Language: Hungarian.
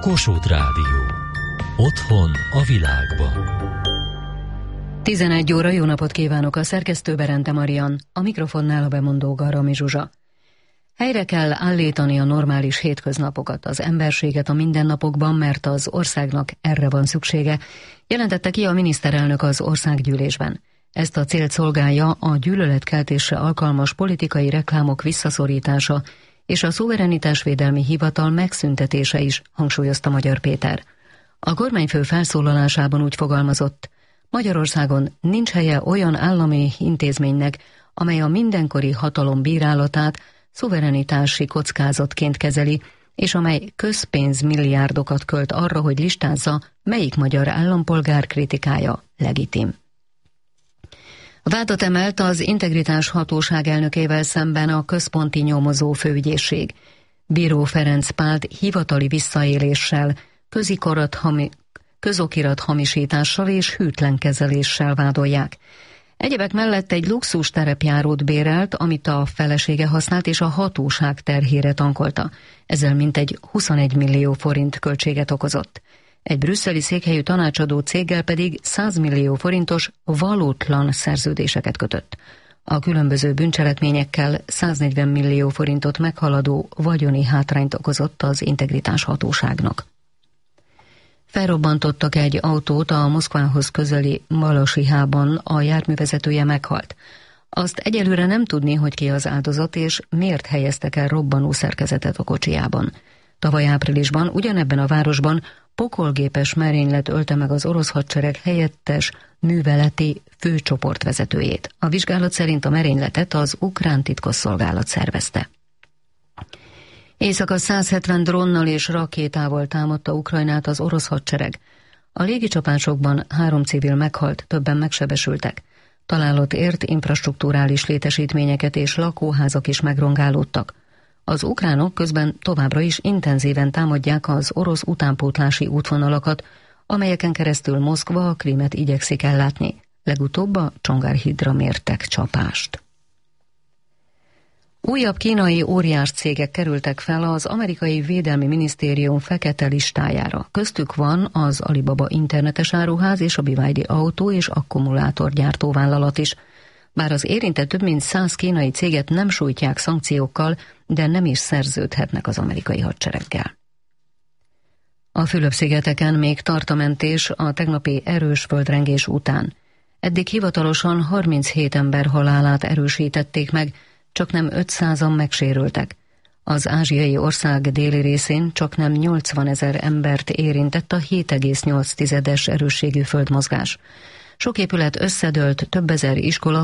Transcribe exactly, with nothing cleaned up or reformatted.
Kossuth Rádió. Otthon a világban. tizenegy óra, jó napot kívánok, a szerkesztő Berente Marian, a mikrofonnál a bemondó Garami Zsuzsa. Helyre kell állítani a normális hétköznapokat, az emberséget a mindennapokban, mert az országnak erre van szüksége, jelentette ki a miniszterelnök az országgyűlésben. Ezt a célt szolgálja a gyűlöletkeltésre alkalmas politikai reklámok visszaszorítása és a szuverenitásvédelmi hivatal megszüntetése is, hangsúlyozta Magyar Péter. A kormányfő felszólalásában úgy fogalmazott: Magyarországon nincs helye olyan állami intézménynek, amely a mindenkori hatalom bírálatát szuverenitási kockázatként kezeli, és amely közpénzmilliárdokat költ arra, hogy listázza, melyik magyar állampolgár kritikája legitim. Vádat emelt az Integritás Hatóság elnökével szemben a Központi Nyomozó Főügyészség. Bíró Ferenc Pált hivatali visszaéléssel, közikorat hami, közokirat hamisítással és hűtlen kezeléssel vádolják. Egyebek mellett egy luxus terepjárót bérelt, amit a felesége használt és a hatóság terhére tankolta. Ezzel mintegy huszonegy millió forint költséget okozott. Egy brüsszeli székhelyű tanácsadó céggel pedig száz millió forintos valótlan szerződéseket kötött. A különböző bűncselekményekkel száznegyven millió forintot meghaladó vagyoni hátrányt okozott az Integritás Hatóságnak. Felrobbantottak egy autót a Moszkvához közeli Malasihában, a járművezetője meghalt. Azt egyelőre nem tudni, hogy ki az áldozat és miért helyeztek el robbanó szerkezetet a kocsijában. Tavaly áprilisban ugyanebben a városban pokolgépes merénylet ölte meg az orosz hadsereg helyettes műveleti főcsoportvezetőjét. A vizsgálat szerint a merényletet az ukrán titkosszolgálat szervezte. Éjszaka száz hetven drónnal és rakétával támadta Ukrajnát az orosz hadsereg. A légicsapásokban három civil meghalt, többen megsebesültek. Találat ért infrastrukturális létesítményeket és lakóházak is megrongálódtak. Az ukránok közben továbbra is intenzíven támadják az orosz utánpótlási útvonalakat, amelyeken keresztül Moszkva a Krímet igyekszik ellátni. Legutóbb a Csongárhídra mértek csapást. Újabb kínai óriás cégek kerültek fel az amerikai Védelmi Minisztérium fekete listájára. Köztük van az Alibaba internetes áruház és a bé vé dé autó és akkumulátorgyártó vállalat is. Bár az érintett több mint száz kínai céget nem sújtják szankciókkal, de nem is szerződhetnek az amerikai hadsereggel. A Fülöp-szigeteken még tart a mentés a tegnapi erős földrengés után. Eddig hivatalosan harminchét ember halálát erősítették meg, csak nem ötszázan megsérültek. Az ázsiai ország déli részén csak nem nyolcvanezer embert érintett a hét egész nyolc erősségű földmozgás. Sok épület összedőlt, több ezer iskola,